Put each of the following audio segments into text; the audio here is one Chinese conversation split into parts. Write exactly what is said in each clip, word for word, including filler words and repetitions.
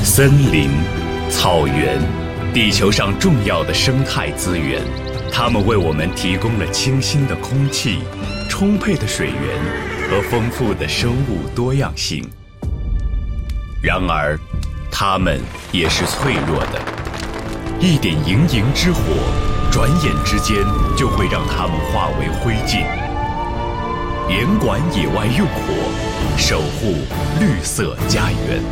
森林、草原，地球上重要的生态资源，它们为我们提供了清新的空气、充沛的水源和丰富的生物多样性。然而，它们也是脆弱的，一点营营之火，转眼之间就会让它们化为灰烬。严管野外用火，守护绿色家园。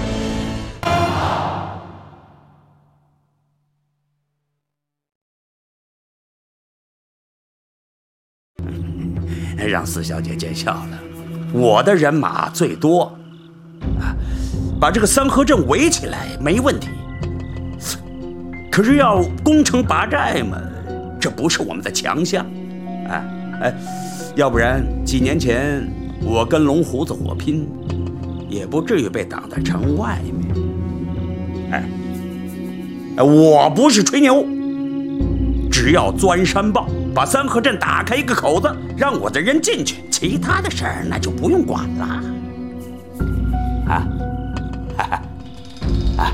让四小姐见笑了，我的人马最多，啊，把这个三河镇围起来没问题。可是要攻城拔寨嘛，这不是我们的强项，啊，哎，要不然几年前我跟龙胡子火拼，也不至于被挡在城外面。哎，我不是吹牛，只要钻山豹把三河镇打开一个口子，让我的人进去，其他的事儿那就不用管了。啊，哈哈，啊，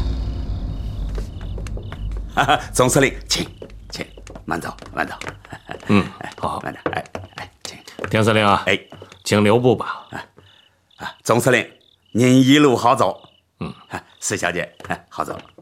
哈哈，总司令，请请，慢走慢走。 嗯，好， 慢点，哎哎，请。 田司令啊， 哎， 请留步吧。 啊啊，总司令，您一路好走。 嗯， 四小姐，好走。